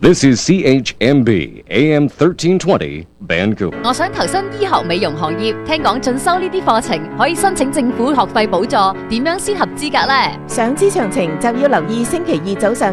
This is CHMB AM 1320 Vancouver。 我想投身醫學美容行業，聽講進修呢啲課程可以申請政府學費補助，點樣先合資格呢？ 想知詳情就要留意星期二早上